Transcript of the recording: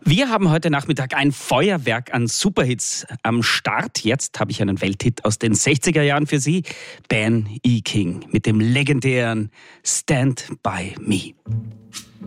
Wir haben heute Nachmittag ein Feuerwerk an Superhits am Start. Jetzt habe ich einen Welthit aus den 60er Jahren für Sie. Ben E. King mit dem legendären Stand By Me.